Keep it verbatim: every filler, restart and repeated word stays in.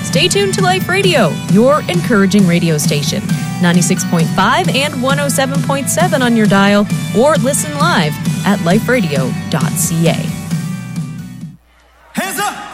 Stay tuned to Life Radio, your encouraging radio station. ninety-six point five and one oh seven point seven on your dial, or listen live at life radio dot c a. Hands up!